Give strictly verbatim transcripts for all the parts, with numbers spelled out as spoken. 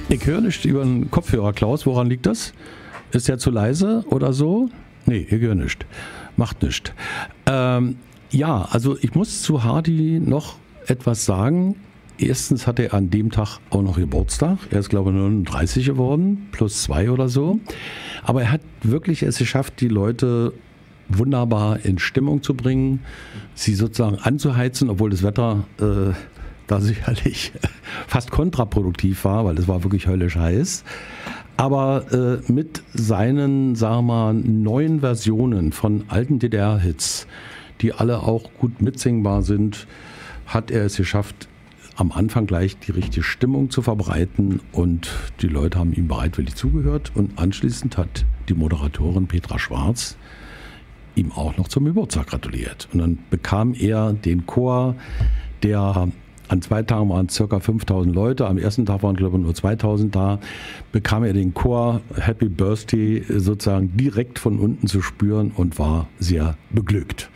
Ich höre nicht über den Kopfhörer, Klaus. Woran liegt das? Ist der zu leise oder so? Nee, ich höre nicht. Macht nichts. Ähm, ja, also ich muss zu Hardy noch etwas sagen. Erstens hatte er an dem Tag auch noch Geburtstag. Er ist, glaube ich, neununddreißig geworden, plus zwei oder so. Aber er hat wirklich es geschafft, die Leute wunderbar in Stimmung zu bringen, sie sozusagen anzuheizen, obwohl das Wetter äh, da sicherlich fast kontraproduktiv war, weil es war wirklich höllisch heiß. Aber äh, mit seinen, sagen wir mal, neuen Versionen von alten D D R-Hits, die alle auch gut mitsingbar sind, hat er es geschafft, am Anfang gleich die richtige Stimmung zu verbreiten und die Leute haben ihm bereitwillig zugehört und anschließend hat die Moderatorin Petra Schwarz ihm auch noch zum Geburtstag gratuliert. Und dann bekam er den Chor, der an zwei Tagen waren es ca. fünftausend Leute, am ersten Tag waren glaube ich nur zweitausend da, bekam er den Chor Happy Birthday sozusagen direkt von unten zu spüren und war sehr beglückt.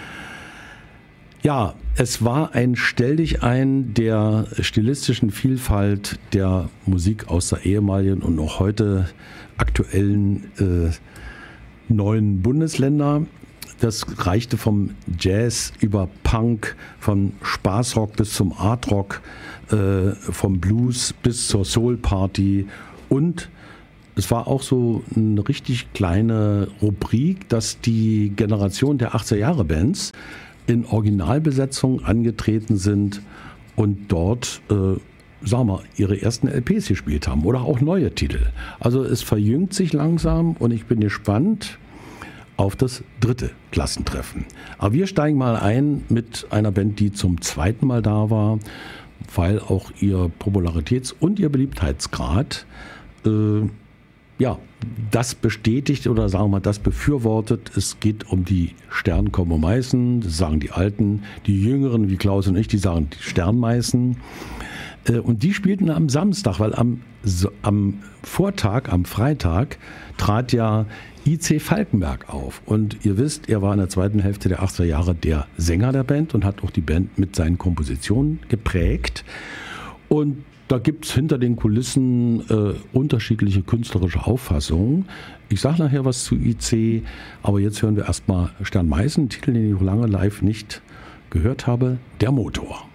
Ja, es war ein Stelldichein der stilistischen Vielfalt der Musik aus der ehemaligen und noch heute aktuellen äh, neuen Bundesländer. Das reichte vom Jazz über Punk, vom Spaßrock bis zum Artrock, äh, vom Blues bis zur Soul-Party. Und es war auch so eine richtig kleine Rubrik, dass die Generation der achtziger-Jahre-Bands in Originalbesetzung angetreten sind und dort, äh, sagen wir, ihre ersten L Ps gespielt haben oder auch neue Titel. Also es verjüngt sich langsam und ich bin gespannt auf das dritte Klassentreffen. Aber wir steigen mal ein mit einer Band, die zum zweiten Mal da war, weil auch ihr Popularitäts- und ihr Beliebtheitsgrad äh, ja, das bestätigt oder sagen wir mal, das befürwortet. Es geht um die Sternkombo-Meißen, das sagen die Alten, die Jüngeren wie Klaus und ich, die sagen die Sternmeißen. Und die spielten am Samstag, weil am, am Vortag, am Freitag, trat ja I C Falkenberg auf. Und ihr wisst, er war in der zweiten Hälfte der achtziger Jahre der Sänger der Band und hat auch die Band mit seinen Kompositionen geprägt. Und da gibt es hinter den Kulissen äh, unterschiedliche künstlerische Auffassungen. Ich sage nachher was zu I C, aber jetzt hören wir erstmal Sternmeißen, einen Titel, den ich lange live nicht gehört habe, Der Motor.